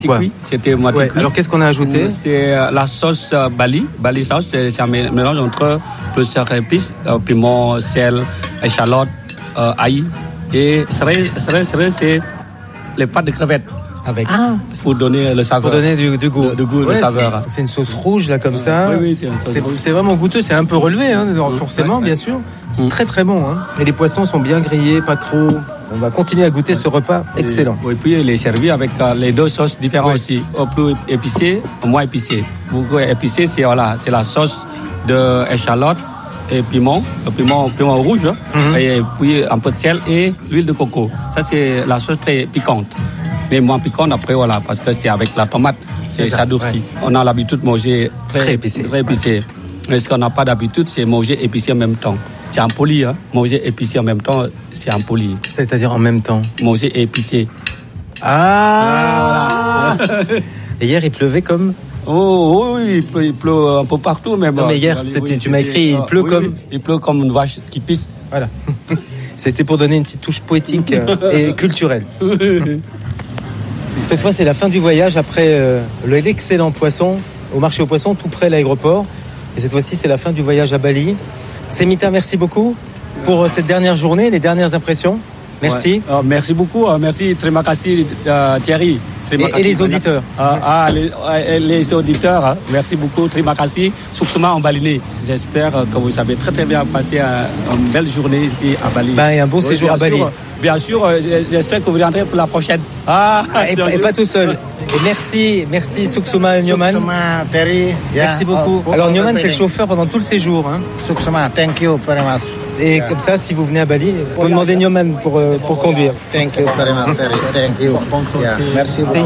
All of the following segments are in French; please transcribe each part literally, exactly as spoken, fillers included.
Cuit, c'était moitié ouais. cuit. Alors qu'est-ce qu'on a ajouté? C'est la sauce Bali. Bali sauce, c'est un mélange entre plusieurs épices, euh, piment, sel, échalote, euh, ail. Et serait, serait, serait, c'est les pâtes de crevettes. Avec, ah. Pour donner le saveur. Pour donner du, du goût. Le, du goût, ouais, le saveur. C'est, c'est une sauce rouge, là, comme ça. Oui, oui, c'est, c'est, c'est vraiment goûteux. C'est un peu relevé, hein, forcément, ouais, bien sûr. C'est mmh. très, très bon. Hein. Et les poissons sont bien grillés, pas trop. On va continuer à goûter ce repas excellent. Et, et puis, il est servi avec euh, les deux sauces différentes ouais. aussi. Au plus épicé, au moins épicé. Beaucoup épicé, c'est, voilà, c'est la sauce de échalote et piment, piment, piment rouge. Mmh. Et puis, un peu de sel et l'huile de coco. Ça, c'est la sauce très piquante. Mais moins piquant après, voilà, parce que c'est avec la tomate, c'est, c'est ça durcit. Ouais. On a l'habitude de manger très, très épicé. Très épicé. Ouais. Mais ce qu'on n'a pas d'habitude, c'est manger épicé en même temps. C'est impoli, hein. Manger épicé en même temps, c'est impoli. C'est-à-dire en même temps? Manger épicé. Ah, ah voilà. Et hier, il pleuvait comme? Oh oui, il pleut, il pleut un peu partout. Mais, non, bon, mais hier, c'était, oui, tu m'as écrit, il pleut oui, comme? Il pleut comme une vache qui pisse. Voilà. C'était pour donner une petite touche poétique et culturelle. Cette fois, c'est la fin du voyage après euh, l'excellent poisson au marché aux poissons, tout près de l'aéroport. Et cette fois-ci, c'est la fin du voyage à Bali. Semita, merci beaucoup pour euh, cette dernière journée, les dernières impressions. Merci. Ouais. Oh, merci beaucoup. Merci, terima kasih, euh, Thierry. Et, et les auditeurs. Ah, ah les, les auditeurs, hein. Merci beaucoup. Terima kasih. Suksuma en balinais. J'espère que vous avez très très bien passé une belle journée ici à Bali. Ben, et un beau oui, séjour à Bali. Sûr, bien sûr, j'espère que vous rentrez pour la prochaine. Ah, et, et pas tout seul. Et merci, merci Suksuma et Nyoman. Suksuma, Terry. Merci yeah. beaucoup. Oh, Alors Nyoman, c'est le chauffeur pendant tout le séjour. Hein. Suksuma, thank you very much. Et yeah. Comme ça, si vous venez à Bali, vous demandez Nyoman pour, euh, pour conduire. Thank you very much, Terry. Thank you. Yeah. Merci beaucoup.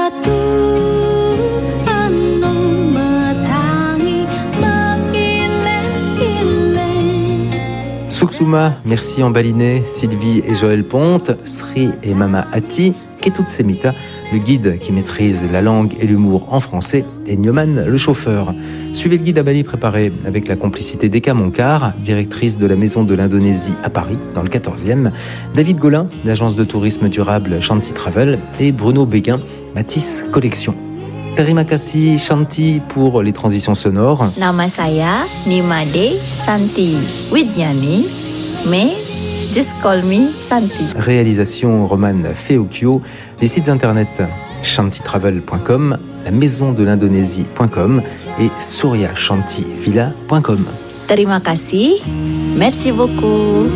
Suksuma, merci en balinais, Sylvie et Joël Ponte, Sri et Mama Ati, Ketut Semita, le guide qui maîtrise la langue et l'humour en français, et Nyoman, le chauffeur. Suivez le guide à Bali préparé avec la complicité d'Eka Monclar, directrice de la Maison de l'Indonésie à Paris, dans le quatorzième, David Golin, l'agence de tourisme durable Shanti Travel, et Bruno Béguin, Matisse Collection. Terima kasih Shanti pour les transitions sonores. Nama saya Nimade Shanti Widyani, mais just call me Shanti. Réalisation Romane Feokio, les sites internet shantitravel point com, la maison de l'Indonésie point com et surya shanti villa point com. Terima kasih, merci beaucoup.